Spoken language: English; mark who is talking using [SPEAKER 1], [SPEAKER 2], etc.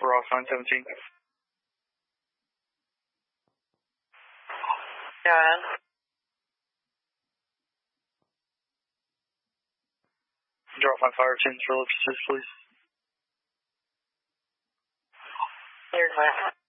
[SPEAKER 1] Ross 917.
[SPEAKER 2] Yeah.
[SPEAKER 1] Drop my fire tins for Lipsis, please.
[SPEAKER 2] Here's my